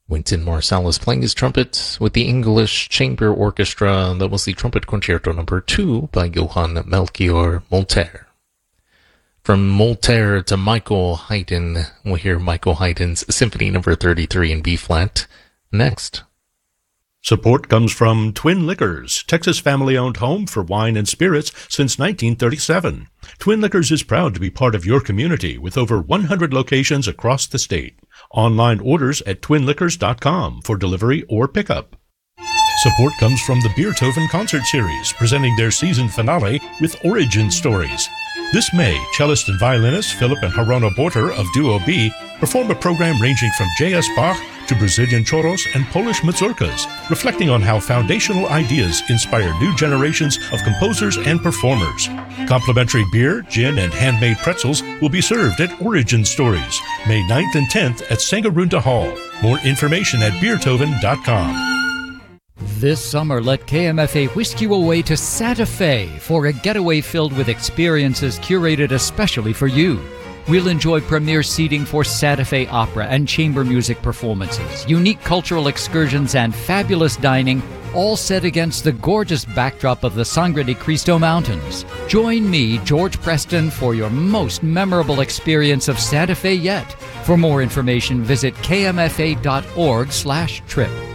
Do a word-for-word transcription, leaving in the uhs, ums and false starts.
Wynton Marsalis playing his trumpet with the English Chamber Orchestra. That was the Trumpet Concerto number two by Johann Melchior Molter. From Molter to Michael Haydn, we'll hear Michael Haydn's Symphony number thirty-three in B-flat next. Support comes from Twin Liquors, Texas family-owned home for wine and spirits since nineteen thirty-seven. Twin Liquors is proud to be part of your community with over one hundred locations across the state. Online orders at twin liquors dot com for delivery or pickup. Support comes from the Beethoven Concert Series, presenting their season finale with Origin Stories. This May, cellist and violinist Philip and Harona Borter of Duo B perform a program ranging from J S Bach to Brazilian choros and Polish mazurkas, reflecting on how foundational ideas inspire new generations of composers and performers. Complimentary beer, gin, and handmade pretzels will be served at Origin Stories, May ninth and tenth at Sangarunda Hall. More information at beethoven dot com. This summer, let K M F A whisk you away to Santa Fe for a getaway filled with experiences curated especially for you. We'll enjoy premier seating for Santa Fe opera and chamber music performances, unique cultural excursions, and fabulous dining, all set against the gorgeous backdrop of the Sangre de Cristo Mountains. Join me, George Preston, for your most memorable experience of Santa Fe yet. For more information, visit k m f a dot org slash trip.